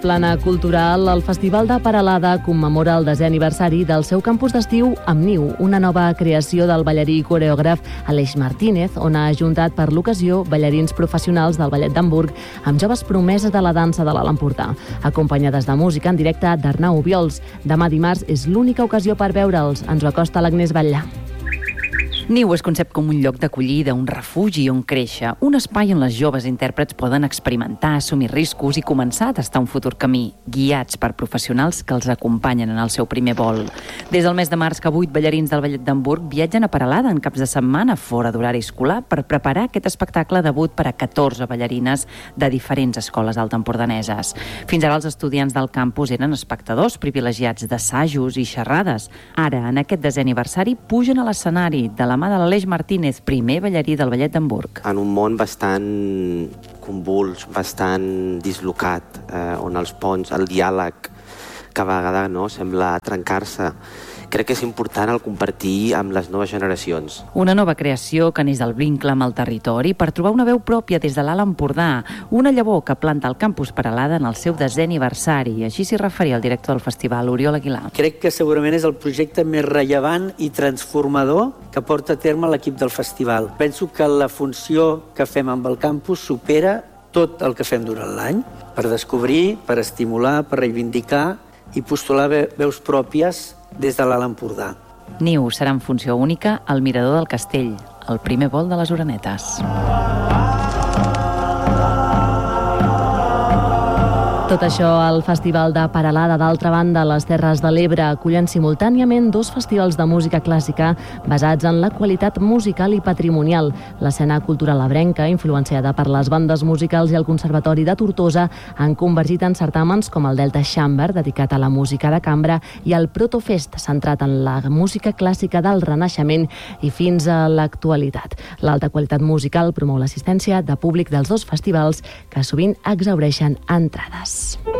Plana cultural, el Festival de Peralada commemora el 10è aniversari del seu campus d'estiu amb Niu, una nova creació del ballarí i coreògraf Aleix Martínez, on ha ajuntat per l'ocasió ballarins professionals del Ballet d'Hamburg amb joves promeses de la dansa de l'Alt Empordà, acompanyades de música en directe d'Arnau Obiols. Demà dimarts és l'única ocasió per veure'ls. Ens ho acosta l'Agnès Batllà. Niu es concep com un lloc d'acollida, un refugi on créixer, un espai on les joves intèrprets poden experimentar, assumir riscos i començar a tastar un futur camí, guiats per professionals que els acompanyen en el seu primer vol. Des del mes de març que 8 ballarins del Ballet d'Hamburg viatgen a Peralada en caps de setmana fora d'horari escolar per preparar aquest espectacle debut per a 14 ballarines de diferents escoles altaempordaneses. Fins ara els estudiants del campus eren espectadors privilegiats d'assajos i xerrades. Ara, en aquest 10è aniversari, pugen a l'escenari de la mà de l'Aleix Martínez, primer ballarí del Ballet d'Hamburg. En un món bastant convuls, bastant dislocat, on els ponts, el diàleg, cada vegada sembla trencar-se. Crec que és important el compartir amb les noves generacions. Una nova creació que neix del vincle amb el territori per trobar una veu pròpia des de l'Alt Empordà, una llavor que planta el campus Peralada en el seu 10è aniversari. Així s'hi referia el director del festival, Oriol Aguilar. Crec que segurament és el projecte més rellevant i transformador que porta a terme l'equip del festival. Penso que la funció que fem amb el campus supera tot el que fem durant l'any, per descobrir, per estimular, per reivindicar i postular veus pròpies des de l'Alt Empordà. Niu serà en funció única al Mirador del Castell, el primer vol de les Orenetes. Tot això al Festival de Peralada. D'altra banda, les Terres de l'Ebre acullen simultàniament 2 festivals de música clàssica basats en la qualitat musical i patrimonial. L'escena cultural ebrenca, influenciada per les bandes musicals i el Conservatori de Tortosa, han convergit en certàmens com el Delta Chamber, dedicat a la música de cambra, i el Protofest, centrat en la música clàssica del Renaixement i fins a l'actualitat. L'alta qualitat musical promou l'assistència de públic dels 2 festivals, que sovint exhaureixen entrades.